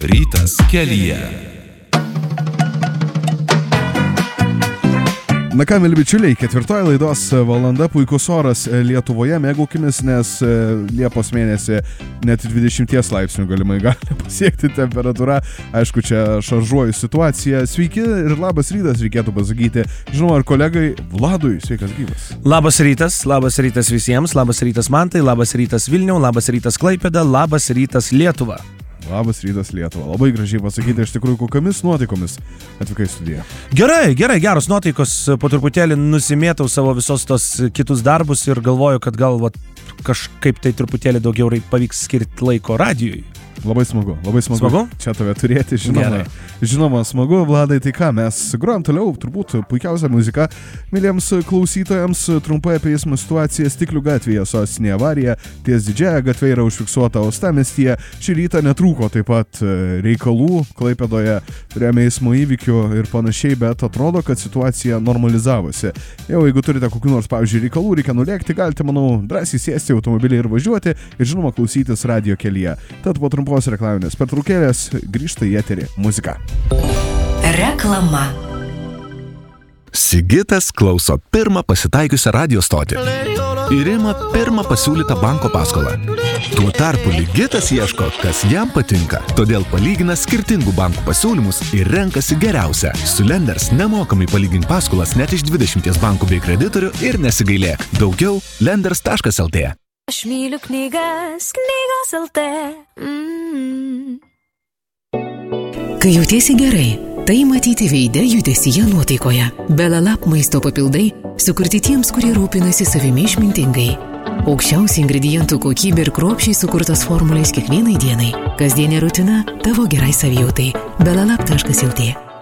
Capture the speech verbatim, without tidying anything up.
Rytas kelyje. Na ką, mėly bičiuliai, ketvirtoji laidos valanda, puikus oras Lietuvoje, mėgaukimės, nes Liepos mėnesį net dvidešimt laipsnių galimai gali pasiekti temperatūra. Aišku, čia šaržuoju situaciją. Sveiki ir labas rytas, reikėtų pasakyti. Žinoma, ir kolegai Vladui, sveikas gyvas. Labas rytas, labas rytas visiems, labas rytas Mantai, labas rytas Vilniau, labas rytas Klaipėda, labas rytas Lietuva. Labas rytas Lietuva. Labai gražiai pasakyti, iš tikrųjų, kokiamis nuotaikomis atvykai į studiją. Gerai, gerai, geros nuotaikos, po truputėlį nusimėtau savo visos tos kitus darbus ir galvoju, kad gal vat, kažkaip tai truputėlį daugiau pavyks skirti laiko radijui. Labai smagu, labai smagu. Smagu? Čia tave turėti, žinoma. Gerai. Žinoma, smagu, Vladai, tai ką, mes grojam toliau, turbūt puikiausia muzika. Myliems klausytojams trumpai apie eismo situaciją Stiklių gatvėje sostinėje avarija. Ties Didžiąja gatvė yra užfiksuota uostamiestyje. Šį rytą netrūko taip pat reikalų. Klaipėdoje turėjome eismo įvykių ir panašiai, bet atrodo, kad situacija normalizavosi. Jau jeigu turite kokių nors, pavyzdžiui, reikalų, reikia nulėkti, galite, manau, drąsiai sėsti automobilį ir važiuoti ir, žinoma, klausytis radio kelyje. Tad po trumpos reklaminės pertraukėlės grįžta į eterį muzika. Reklama. Sigitas klauso pirmą pasitaikiusią radio stotį ir ima pirmą pasiūlytą banko paskolą. Tuo tarpu Ligitas ieško, kas jam patinka, todėl palygina skirtingų bankų pasiūlymus ir renkasi geriausią. Su Lenders nemokamai palygink paskolas net iš dvidešimties bankų bei kreditorių ir nesigailėk. Daugiau lenders taškas el tė. Aš myliu knygas, knygos el tė. Mm. Kai jautiesi gerai, tai matyti veide, judesyje, nuotaikoje. Belalap maisto papildai sukurti tiems, kurie rūpinasi savimi išmintingai. Aukščiausia ingredientų kokybė ir kruopščiai sukurtos formulės kiekvienai dienai. Kasdienė rutina tavo gerai savijautai. belalap taškas el tė.